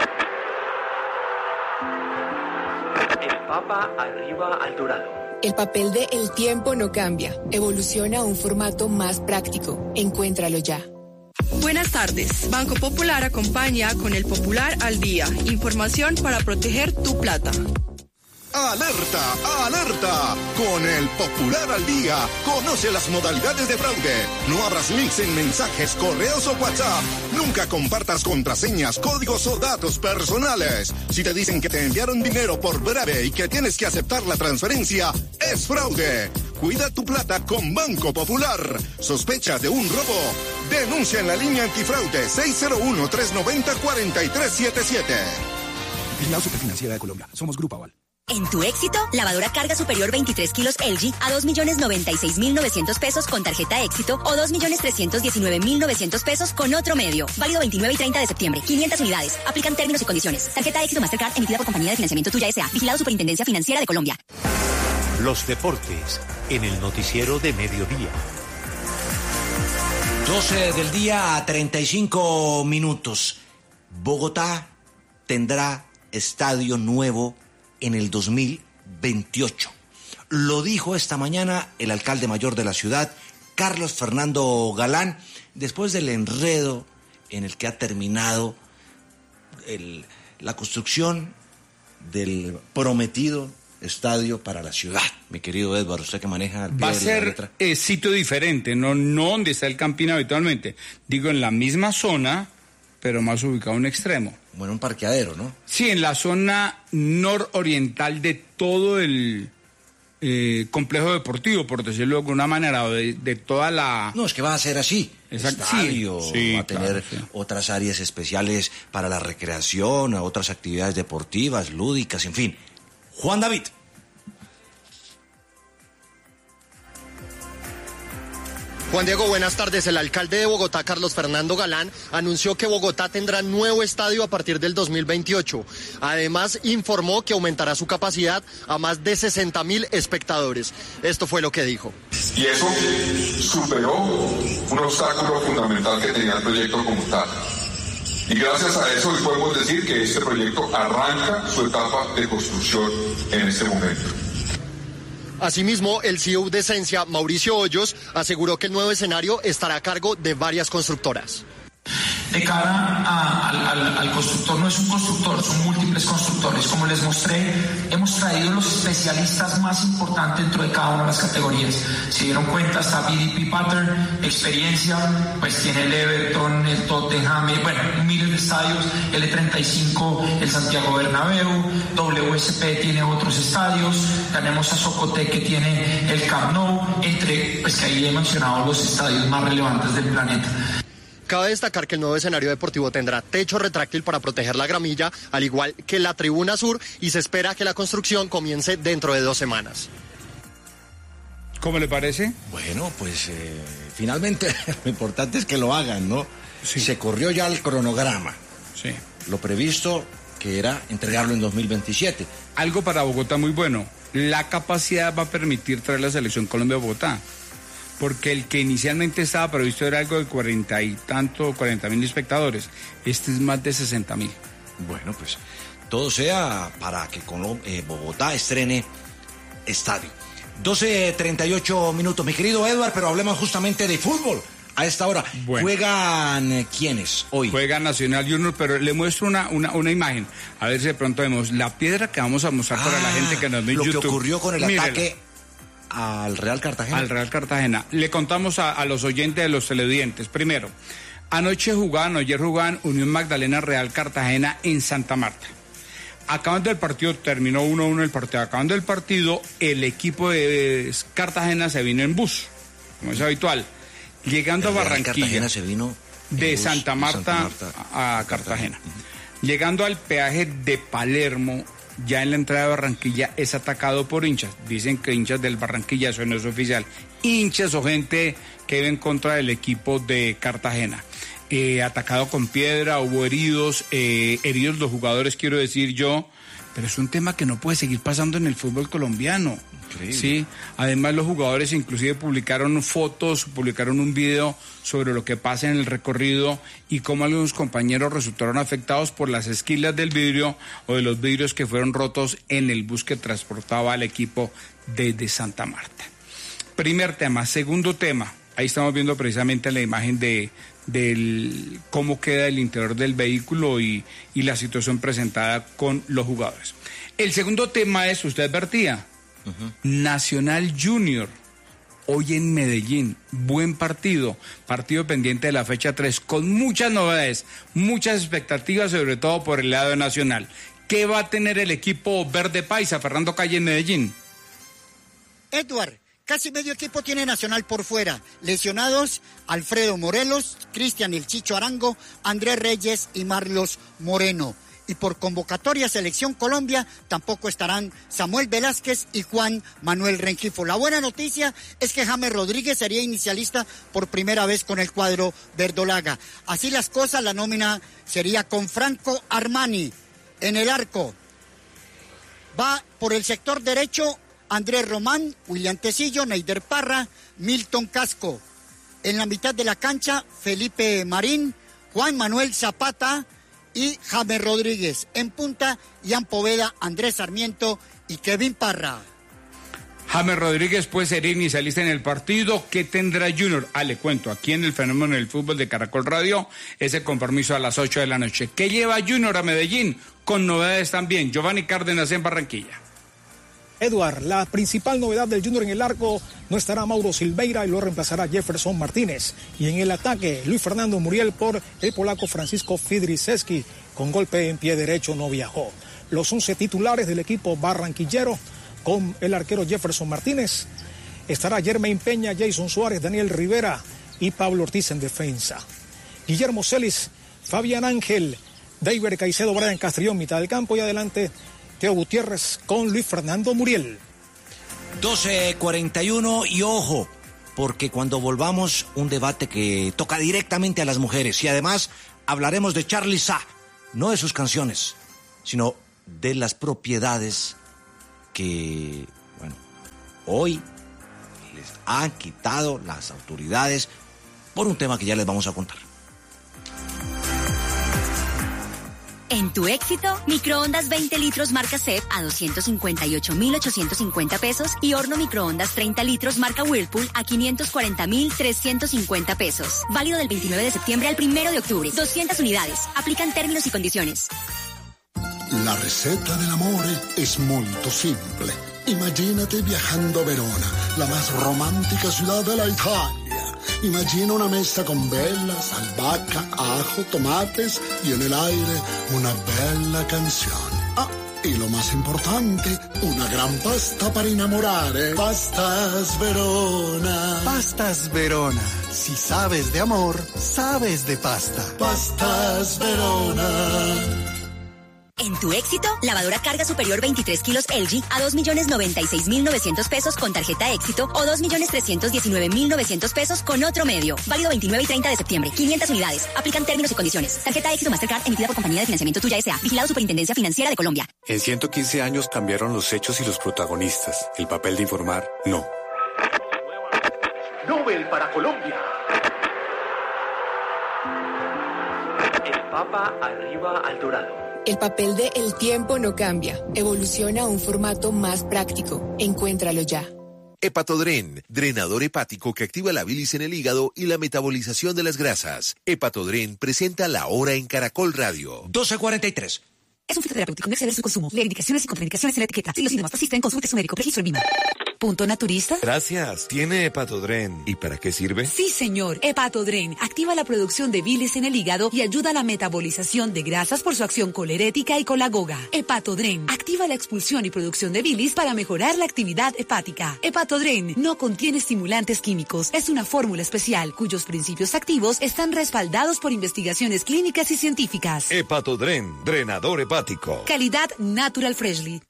Papa arriba al dorado. El papel de El tiempo no cambia. Evoluciona a un formato más práctico. Encuéntralo ya. Buenas tardes. Banco Popular acompaña con el Popular al Día. Información para proteger tu plata. ¡Alerta! ¡Alerta! Con el Popular al Día, conoce las modalidades de fraude. No abras links en mensajes, correos o WhatsApp. Nunca compartas contraseñas, códigos o datos personales. Si te dicen que te enviaron dinero por breve y que tienes que aceptar la transferencia, es fraude. Cuida tu plata con Banco Popular. ¿Sospechas de un robo? Denuncia en la línea antifraude seis cero uno, tres nueve cero, cuatro tres siete siete. Vigilado Superfinanciera de Colombia. Somos Grupo Aval. En tu éxito, lavadora carga superior veintitrés kilos L G a dos millones noventa y seis mil novecientos pesos con tarjeta éxito o dos millones trescientos diecinueve mil novecientos pesos con otro medio. Válido veintinueve y treinta de septiembre. quinientas unidades. Aplican términos y condiciones. Tarjeta éxito Mastercard emitida por Compañía de Financiamiento Tuya S A. Vigilado Superintendencia Financiera de Colombia. Los deportes en el noticiero de mediodía. doce del día a treinta y cinco minutos. Bogotá tendrá estadio nuevo en el dos mil veintiocho. Lo dijo esta mañana el alcalde mayor de la ciudad, Carlos Fernando Galán, después del enredo en el que ha terminado el, la construcción del prometido estadio para la ciudad. Mi querido Edward, usted que maneja el pie Va a de la ser letra. eh, sitio diferente, no, no donde está el Campín habitualmente. Digo, en la misma zona, pero más ubicado en un extremo. Bueno, un parqueadero, ¿no? Sí, en la zona nororiental de todo el eh, complejo deportivo, por decirlo de alguna manera, o de, de toda la... No, es que va a ser así. Exacto. Estadio, Sí, sí, va a tener claro, sí. otras áreas especiales para la recreación, otras actividades deportivas, lúdicas, en fin. Juan David. Juan Diego, buenas tardes. El alcalde de Bogotá, Carlos Fernando Galán, anunció que Bogotá tendrá nuevo estadio a partir del dos mil veintiocho. Además, informó que aumentará su capacidad a más de sesenta mil espectadores. Esto fue lo que dijo. Y eso superó un obstáculo fundamental que tenía el proyecto como tal. Y gracias a eso hoy podemos decir que este proyecto arranca su etapa de construcción en este momento. Asimismo, el C E O de Esencia, Mauricio Hoyos, aseguró que el nuevo escenario estará a cargo de varias constructoras. De cara a, al, al, al constructor, no es un constructor, son múltiples constructores. Como les mostré, hemos traído los especialistas más importantes dentro de cada una de las categorías. Se dieron cuenta, está B D P Pattern, experiencia, pues tiene el Everton, el Tottenham, bueno, miles de estadios, L treinta y cinco, el Santiago Bernabéu, W S P tiene otros estadios, tenemos a Socotec que tiene el Camp Nou, entre, pues que ahí he mencionado los estadios más relevantes del planeta. Cabe destacar que el nuevo escenario deportivo tendrá techo retráctil para proteger la gramilla, al igual que la tribuna sur, y se espera que la construcción comience dentro de dos semanas. ¿Cómo le parece? Bueno, pues eh, finalmente lo importante es que lo hagan, ¿no? Sí. Se corrió ya el cronograma. Sí. Lo previsto que era entregarlo en dos mil veintisiete. Algo para Bogotá muy bueno. La capacidad va a permitir traer la selección Colombia a Bogotá. Porque el que inicialmente estaba previsto era algo de cuarenta y tanto, cuarenta mil espectadores. Este es más de sesenta mil. Bueno, pues todo sea para que Colom- eh, Bogotá estrene estadio. doce treinta y ocho minutos, mi querido Edward, pero hablemos justamente de fútbol. A esta hora, bueno. ¿Juegan eh, quiénes hoy? Juega Nacional Junior, pero le muestro una, una, una imagen. A ver si de pronto vemos la piedra que vamos a mostrar ah, para la gente que nos ve en lo YouTube. Que ocurrió con el Mírela. Ataque al Real Cartagena. Al Real Cartagena. Le contamos a, a los oyentes de los televidentes. Primero, anoche jugaban, ayer jugaban Unión Magdalena Real Cartagena en Santa Marta. Acabando el partido, terminó uno a uno el partido. Acabando el partido, el equipo de Cartagena se vino en bus, como es habitual. Llegando el a Barranquilla. Cartagena se vino de bus, Santa Marta, Santa Marta a, a Cartagena. Cartagena. Uh-huh. Llegando al peaje de Palermo, ya en la entrada de Barranquilla es atacado por hinchas. Dicen que hinchas del Barranquilla, eso no es oficial. Hinchas o gente que vive en contra del equipo de Cartagena. Eh, atacado con piedra, hubo heridos, eh, heridos los jugadores, quiero decir yo. Pero es un tema que no puede seguir pasando en el fútbol colombiano. Increíble. Sí, además los jugadores inclusive publicaron fotos, publicaron un video sobre lo que pasa en el recorrido y cómo algunos compañeros resultaron afectados por las esquilas del vidrio o de los vidrios que fueron rotos en el bus que transportaba al equipo desde Santa Marta. Primer tema. Segundo tema, ahí estamos viendo precisamente la imagen de del cómo queda el interior del vehículo y, y la situación presentada con los jugadores. El segundo tema es, usted advertía, uh-huh. Nacional Junior, hoy en Medellín, buen partido, partido pendiente de la fecha tres, con muchas novedades, muchas expectativas, sobre todo por el lado nacional. ¿Qué va a tener el equipo verde paisa, Fernando Calle, en Medellín? Edward, casi medio equipo tiene Nacional por fuera. Lesionados, Alfredo Morelos, Cristian El Chicho Arango, Andrés Reyes y Marlos Moreno. Y por convocatoria Selección Colombia tampoco estarán Samuel Velázquez y Juan Manuel Rengifo. La buena noticia es que James Rodríguez sería inicialista por primera vez con el cuadro verdolaga. Así las cosas, la nómina sería con Franco Armani en el arco. Va por el sector derecho Andrés Román, William Tecillo, Neider Parra, Milton Casco. En la mitad de la cancha, Felipe Marín, Juan Manuel Zapata y James Rodríguez. En punta, Ian Poveda, Andrés Sarmiento y Kevin Parra. James Rodríguez puede ser inicialista en el partido. ¿Qué tendrá Junior? Ah, le cuento, aquí en el Fenómeno del Fútbol de Caracol Radio, ese compromiso a las ocho de la noche. ¿Qué lleva Junior a Medellín? Con novedades también. Giovanni Cárdenas en Barranquilla. Eduard, la principal novedad del Junior en el arco, no estará Mauro Silveira y lo reemplazará Jefferson Martínez. Y en el ataque, Luis Fernando Muriel por el polaco Francisco Fidriszewski, con golpe en pie derecho no viajó. Los once titulares del equipo barranquillero, con el arquero Jefferson Martínez, estará Jermaine Peña, Jason Suárez, Daniel Rivera y Pablo Ortiz en defensa. Guillermo Celis, Fabián Ángel, David Caicedo, Brian Castrillón, mitad del campo, y adelante Teo Gutiérrez con Luis Fernando Muriel. doce cuarenta y uno y ojo, porque cuando volvamos, un debate que toca directamente a las mujeres y además hablaremos de Charly Sa, no de sus canciones, sino de las propiedades que, bueno, hoy les han quitado las autoridades por un tema que ya les vamos a contar. En tu éxito, microondas veinte litros marca C E P a doscientos cincuenta y ocho mil ochocientos cincuenta pesos y horno microondas treinta litros marca Whirlpool a quinientos cuarenta mil trescientos cincuenta pesos. Válido del veintinueve de septiembre al primero de octubre. doscientas unidades. Aplican términos y condiciones. La receta del amore es muy simple. Imagínate viajando a Verona, la más romántica ciudad de la Italia. Imagina una mesa con velas, albahaca, ajo, tomates y en el aire una bella canción. Ah, y lo más importante, una gran pasta para enamorare. Pastas Verona. Pastas Verona. Si sabes de amor, sabes de pasta. Pastas Verona. En tu éxito, lavadora carga superior veintitrés kilos L G a dos millones noventa y seis mil novecientos pesos con tarjeta éxito o dos millones trescientos diecinueve mil novecientos pesos con otro medio. Válido veintinueve y treinta de septiembre. quinientas unidades. Aplican términos y condiciones. Tarjeta éxito Mastercard emitida por Compañía de Financiamiento Tuya S A. Vigilado Superintendencia Financiera de Colombia. En ciento quince años cambiaron los hechos y los protagonistas. El papel de informar, no. Nobel para Colombia. El Papa arriba al dorado. El papel de El tiempo no cambia. Evoluciona a un formato más práctico. Encuéntralo ya. Hepatodren, drenador hepático que activa la bilis en el hígado y la metabolización de las grasas. Hepatodren presenta La Hora en Caracol Radio. doce cuarenta y tres. Es un fitoterapéutico, no exceder su consumo. Leer indicaciones y contraindicaciones en la etiqueta. Si los síntomas persisten, consulte su médico. Registro en Vima. ¿Punto naturista? Gracias. ¿Tiene Hepatodren? ¿Y para qué sirve? Sí, señor. Hepatodren activa la producción de bilis en el hígado y ayuda a la metabolización de grasas por su acción colerética y colagoga. Hepatodren activa la expulsión y producción de bilis para mejorar la actividad hepática. Hepatodren no contiene estimulantes químicos. Es una fórmula especial cuyos principios activos están respaldados por investigaciones clínicas y científicas. Hepatodren, drenador hepático. Calidad Natural Freshly.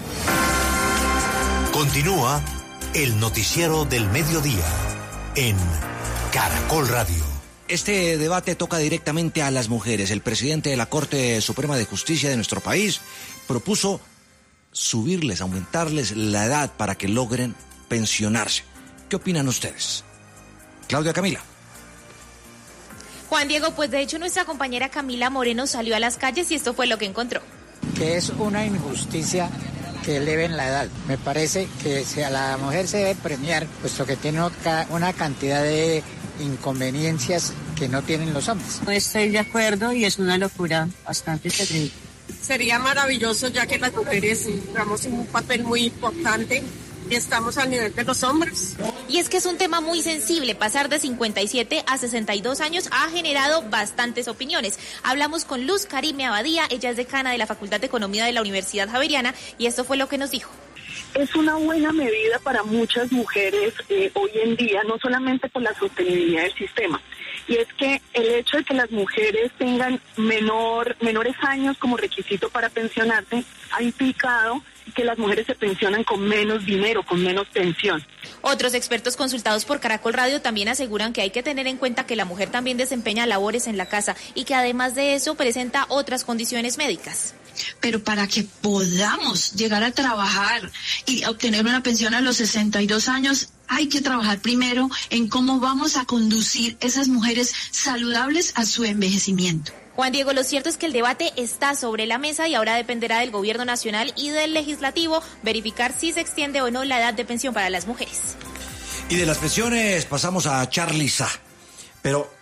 Continúa el noticiero del mediodía en Caracol Radio. Este debate toca directamente a las mujeres. El presidente de la Corte Suprema de Justicia de nuestro país propuso subirles, aumentarles la edad para que logren pensionarse. ¿Qué opinan ustedes? Claudia Camila. Juan Diego, pues de hecho nuestra compañera Camila Moreno salió a las calles y esto fue lo que encontró. Que es una injusticia que eleven la edad. Me parece que si a la mujer se debe premiar, puesto que tiene una cantidad de inconveniencias que no tienen los hombres. No estoy de acuerdo y es una locura bastante terrible. Sería maravilloso ya que las mujeres jugamos un papel muy importante y estamos al nivel de los hombres. Y es que es un tema muy sensible. Pasar de cincuenta y siete a sesenta y dos años ha generado bastantes opiniones. Hablamos con Luz Karime Abadía, ella es decana de la Facultad de Economía de la Universidad Javeriana y esto fue lo que nos dijo. Es una buena medida para muchas mujeres eh, hoy en día, no solamente por la sostenibilidad del sistema. Y es que el hecho de que las mujeres tengan menor, menores años como requisito para pensionarse ha implicado que las mujeres se pensionan con menos dinero, con menos pensión. Otros expertos consultados por Caracol Radio también aseguran que hay que tener en cuenta que la mujer también desempeña labores en la casa y que además de eso presenta otras condiciones médicas. Pero para que podamos llegar a trabajar y obtener una pensión a los sesenta y dos años, hay que trabajar primero en cómo vamos a conducir esas mujeres saludables a su envejecimiento. Juan Diego, lo cierto es que el debate está sobre la mesa y ahora dependerá del gobierno nacional y del legislativo verificar si se extiende o no la edad de pensión para las mujeres. Y de las pensiones pasamos a Charly Sa, pero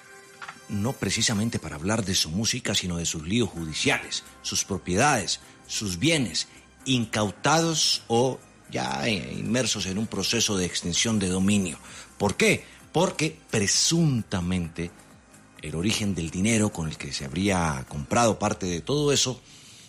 no precisamente para hablar de su música, sino de sus líos judiciales, sus propiedades, sus bienes, incautados o ya inmersos en un proceso de extinción de dominio. ¿Por qué? Porque presuntamente el origen del dinero con el que se habría comprado parte de todo eso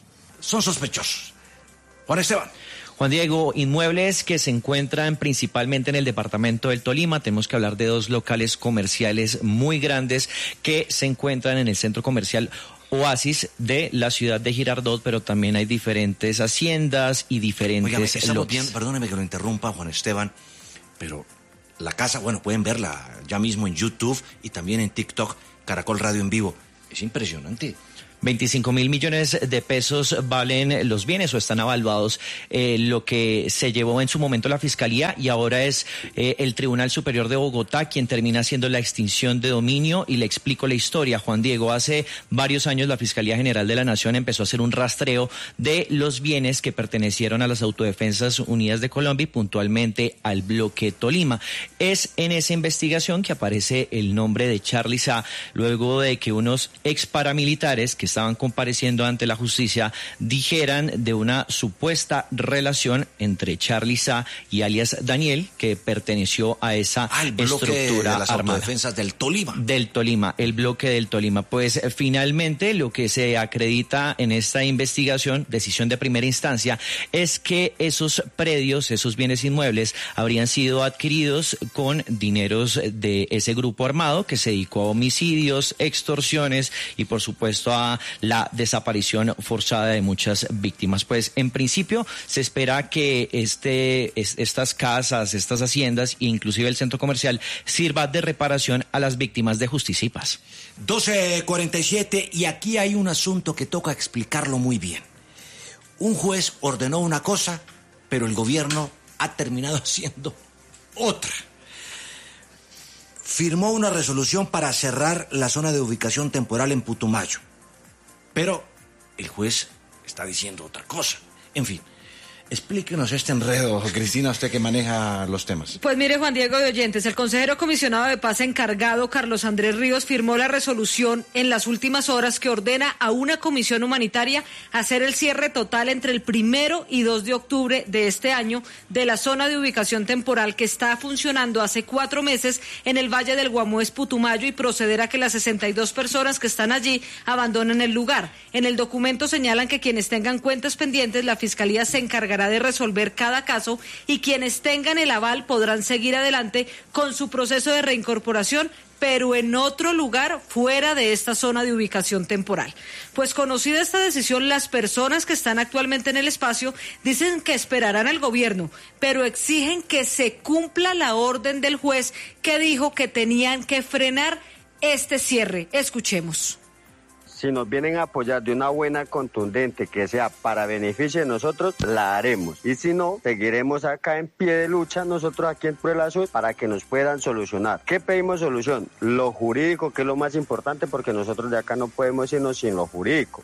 son sospechosos. Juan Esteban. Juan Diego, inmuebles que se encuentran principalmente en el departamento del Tolima. Tenemos que hablar de dos locales comerciales muy grandes que se encuentran en el centro comercial Oasis de la ciudad de Girardot, pero también hay diferentes haciendas y diferentes Oiga, estamos lotes. viendo, perdóneme que lo interrumpa, Juan Esteban, pero la casa, bueno, pueden verla ya mismo en YouTube y también en TikTok, Caracol Radio en vivo. Es impresionante. veinticinco mil millones de pesos valen los bienes o están avaluados eh, lo que se llevó en su momento la Fiscalía y ahora es eh, el Tribunal Superior de Bogotá quien termina haciendo la extinción de dominio. Y le explico la historia, Juan Diego. Hace varios años la Fiscalía General de la Nación empezó a hacer un rastreo de los bienes que pertenecieron a las Autodefensas Unidas de Colombia y puntualmente al bloque Tolima. Es en esa investigación que aparece el nombre de Charly Sa, luego de que unos ex paramilitares que estaban compareciendo ante la justicia dijeran de una supuesta relación entre Charly Sa y alias Daniel, que perteneció a esa ah, el bloque estructura de las armada. Autodefensas del Tolima. Del Tolima, el bloque del Tolima. Pues finalmente lo que se acredita en esta investigación, decisión de primera instancia, es que esos predios, esos bienes inmuebles, habrían sido adquiridos con dineros de ese grupo armado que se dedicó a homicidios, extorsiones y por supuesto a la desaparición forzada de muchas víctimas. Pues en principio se espera que este, estas casas, estas haciendas e inclusive el centro comercial sirva de reparación a las víctimas de Justicia y Paz. doce cuarenta y siete y aquí hay un asunto que toca explicarlo muy bien. Un juez ordenó una cosa, pero el gobierno ha terminado haciendo otra. Firmó una resolución para cerrar la zona de ubicación temporal en Putumayo. Pero el juez está diciendo otra cosa. En fin, explíquenos este enredo, Cristina, usted que maneja los temas. Pues mire, Juan Diego de oyentes, el consejero comisionado de paz encargado, Carlos Andrés Ríos, firmó la resolución en las últimas horas que ordena a una comisión humanitaria hacer el cierre total entre el primero y dos de octubre de este año de la zona de ubicación temporal que está funcionando hace cuatro meses en el Valle del Guamués, Putumayo, y proceder a que las sesenta y dos personas que están allí abandonen el lugar. En el documento señalan que quienes tengan cuentas pendientes, la Fiscalía se encargará de resolver cada caso y quienes tengan el aval podrán seguir adelante con su proceso de reincorporación, pero en otro lugar fuera de esta zona de ubicación temporal. Pues conocida esta decisión, las personas que están actualmente en el espacio dicen que esperarán al gobierno, pero exigen que se cumpla la orden del juez que dijo que tenían que frenar este cierre. Escuchemos. Si nos vienen a apoyar de una buena contundente que sea para beneficio de nosotros, la haremos. Y si no, seguiremos acá en pie de lucha nosotros aquí en Puebla Azul para que nos puedan solucionar. ¿Qué pedimos solución? Lo jurídico, que es lo más importante, porque nosotros de acá no podemos irnos sin lo jurídico.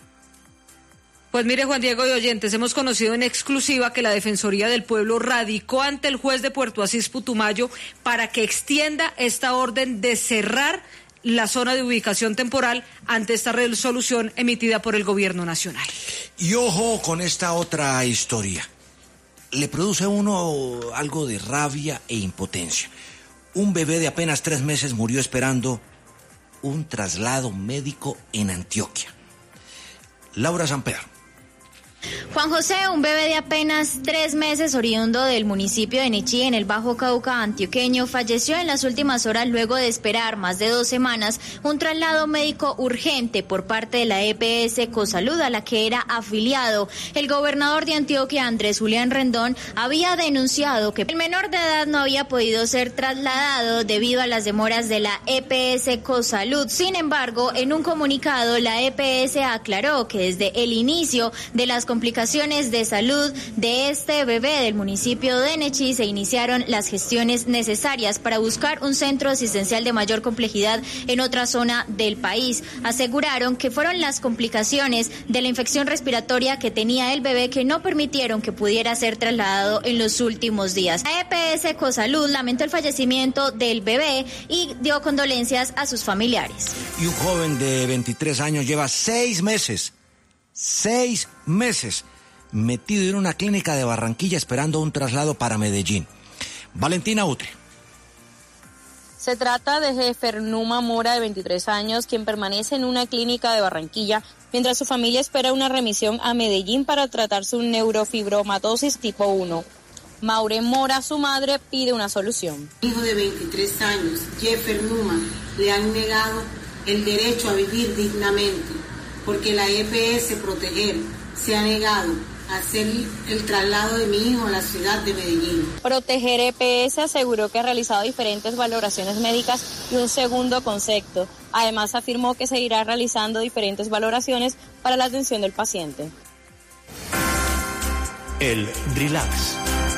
Pues mire, Juan Diego y oyentes, hemos conocido en exclusiva que la Defensoría del Pueblo radicó ante el juez de Puerto Asís, Putumayo, para que extienda esta orden de cerrar la zona de ubicación temporal ante esta resolución emitida por el gobierno nacional. Y ojo con esta otra historia. Le produce a uno algo de rabia e impotencia. Un bebé de apenas tres meses murió esperando un traslado médico en Antioquia. Laura Samper. Juan José, un bebé de apenas tres meses oriundo del municipio de Nechí, en el Bajo Cauca antioqueño, falleció en las últimas horas luego de esperar más de dos semanas un traslado médico urgente por parte de la E P S Cosalud, a la que era afiliado. El gobernador de Antioquia, Andrés Julián Rendón, había denunciado que el menor de edad no había podido ser trasladado debido a las demoras de la E P S Cosalud. Sin embargo, en un comunicado, la E P S aclaró que desde el inicio de las complicaciones de salud de este bebé del municipio de Nechí, se iniciaron las gestiones necesarias para buscar un centro asistencial de mayor complejidad en otra zona del país. Aseguraron que fueron las complicaciones de la infección respiratoria que tenía el bebé que no permitieron que pudiera ser trasladado en los últimos días. La E P S Cosalud lamentó el fallecimiento del bebé y dio condolencias a sus familiares. Y un joven de veintitrés años lleva seis meses, seis meses metido en una clínica de Barranquilla esperando un traslado para Medellín. Valentina Utre. Se trata de Jefernuma Mora, de veintitrés años, quien permanece en una clínica de Barranquilla mientras su familia espera una remisión a Medellín para tratar su neurofibromatosis tipo uno. Maure Mora, su madre, pide una solución. Hijo de veintitrés años, Jefernuma, le han negado el derecho a vivir dignamente porque la E P S Proteger se ha negado hacer el traslado de mi hijo a la ciudad de Medellín. Proteger E P S aseguró que ha realizado diferentes valoraciones médicas y un segundo concepto. Además, afirmó que seguirá realizando diferentes valoraciones para la atención del paciente. El relax.